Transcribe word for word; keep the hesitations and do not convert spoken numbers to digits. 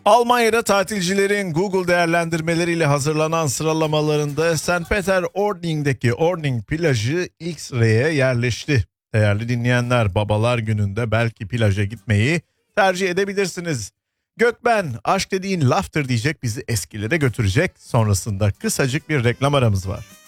Almanya'da tatilcilerin Google değerlendirmeleriyle hazırlanan sıralamalarında Sankt Peter-Ording'deki Ording plajı ilk sıraya yerleşti. Değerli dinleyenler, babalar gününde belki plaja gitmeyi tercih edebilirsiniz. Gökben, aşk dediğin laftır diyecek, bizi eskilere götürecek. Sonrasında kısacık bir reklam aramız var.